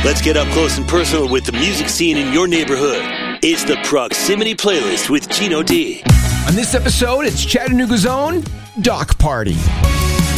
Let's get up close and personal with the music scene in your neighborhood. It's the Proximity Playlist with Gino D. On this episode, it's Chattanooga's own Doc Party.